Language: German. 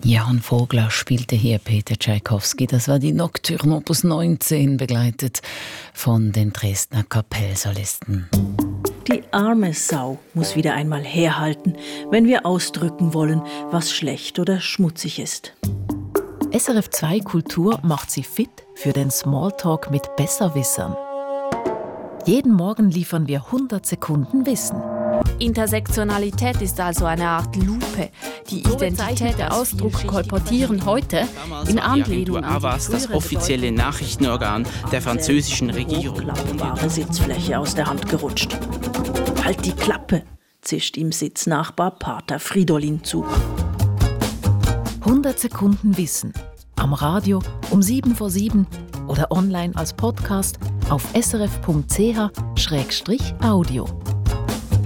Jan Vogler spielte hier Peter Tschaikowski. Das war die Nocturne Opus 19, begleitet von den Dresdner Kapellsolisten. Die arme Sau muss wieder einmal herhalten, wenn wir ausdrücken wollen, was schlecht oder schmutzig ist. SRF 2 Kultur macht Sie fit für den Smalltalk mit Besserwissern. Jeden Morgen liefern wir 100 Sekunden Wissen. Intersektionalität ist also eine Art Lupe. Die Identität der Ausdruck kolportieren heute in Anlehnung an das offizielle Nachrichtenorgan der französischen Regierung. Hochklappbare Sitzfläche aus der Hand gerutscht. Halt die Klappe, zischt ihm Sitznachbar Pater Fridolin zu. 100 Sekunden Wissen. Am Radio um 7:07 oder online als Podcast auf srf.ch/audio.